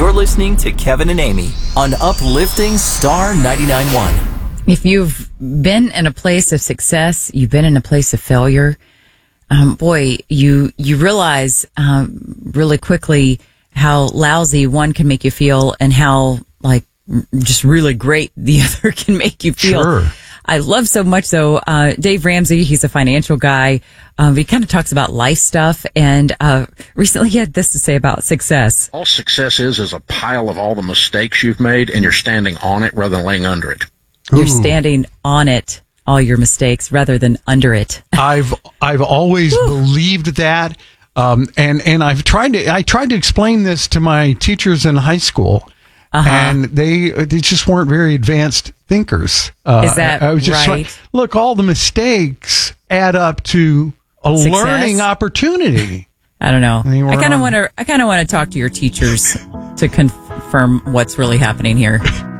You're listening to Kevin and Amy on Uplifting Star 99.1. If you've been in a place of success, you've been in a place of failure, you realize really quickly how lousy one can make you feel and how just really great the other can make you feel. Sure. I love so much though. Dave Ramsey, he's a financial guy. He kind of talks about life stuff, and recently he had this to say about success. All success is a pile of all the mistakes you've made, and you're standing on it rather than laying under it. You're standing on it, all your mistakes, rather than under it. I've always believed that, and I tried to explain this to my teachers in high school, and they just weren't very advanced thinkers. Is that I was just right? like, look, all the mistakes add up to a Success? learning opportunity. I don't know. I mean, I kind of want to talk to your teachers to confirm what's really happening here.